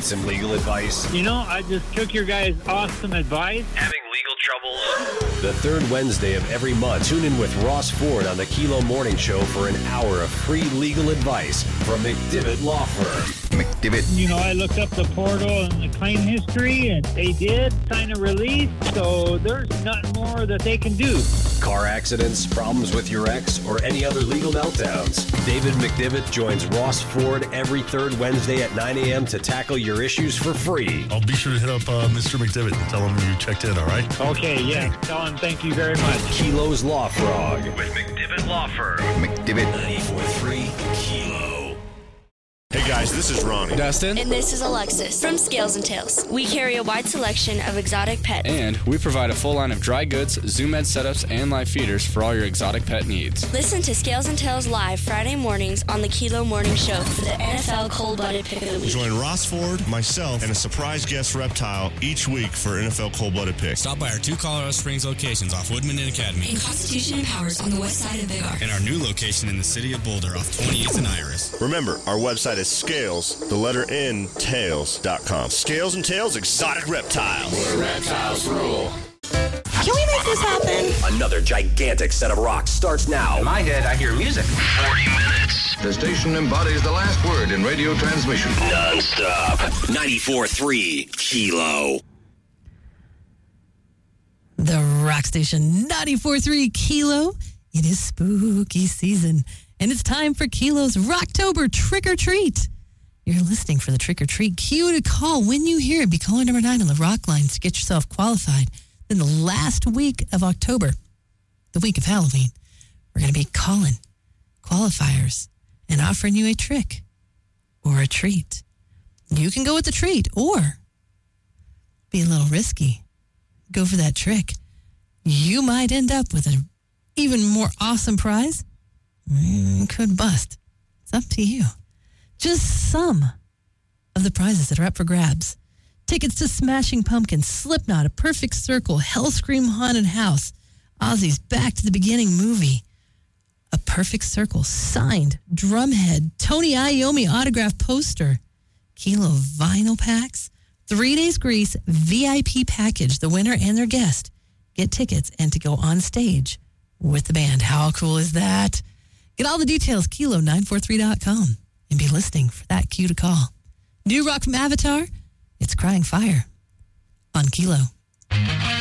Need some legal advice? I just took your guys' awesome advice. Having legal troubles? The third Wednesday of every month, tune in with Ross Ford on the Kilo Morning Show for an hour of free legal advice from McDivitt Law Firm. McDivitt. I looked up the portal and the claim history, and they did sign a release, so there's nothing more that they can do. Car accidents, problems with your ex, or any other legal meltdowns. David McDivitt joins Ross Ford every third Wednesday at 9 a.m. to tackle your issues for free. I'll be sure to hit up Mr. McDivitt and tell him you checked in, all right? Okay, yeah. Tell him thank you very much. Kilo's Law Frog with McDivitt Law Firm. McDivitt. 94.3 Kilo. Hey guys, this is Ronnie. Dustin. And this is Alexis from Scales and Tails. We carry a wide selection of exotic pets. And we provide a full line of dry goods, Zoom Ed setups, and live feeders for all your exotic pet needs. Listen to Scales and Tails live Friday mornings on the Kilo Morning Show for the NFL Cold-Blooded Pick of the Week. Join Ross Ford, myself, and a surprise guest reptile each week for NFL Cold-Blooded Pick. Stop by our 2 Colorado Springs locations off Woodman and Academy. In Constitution and Powers on the west side of Big R. And our new location in the city of Boulder off 28th and Iris. Remember, our website is Scales, the letter N, tails.com. Scales and Tails Exotic Reptile. Where reptiles rule. Can we make this happen? Another gigantic set of rocks starts now. In my head, I hear music. 40 minutes. The station embodies the last word in radio transmission. Non-stop. 94.3 Kilo. The Rock Station 94.3 Kilo. It is spooky season, and it's time for Kilo's Rocktober Trick or Treat. You're listening for the Trick or Treat cue to call when you hear it. Be caller number 9 on the Rock lines to get yourself qualified. Then the last week of October, the week of Halloween, we're going to be calling qualifiers and offering you a trick or a treat. You can go with the treat or be a little risky. Go for that trick. You might end up with an even more awesome prize. Could bust. It's up to you. Just some of the prizes that are up for grabs. Tickets to Smashing Pumpkins, Slipknot, A Perfect Circle, Hellscream Haunted House, Ozzy's Back to the Beginning movie, A Perfect Circle, signed Drumhead, Tony Iommi autograph poster, Kilo vinyl packs, 3 days Grease VIP package, the winner and their guest get tickets and to go on stage with the band. How cool is that? Get all the details, kilo943.com, and be listening for that cue to call. New rock from Avatar, it's Crying Fire on Kilo.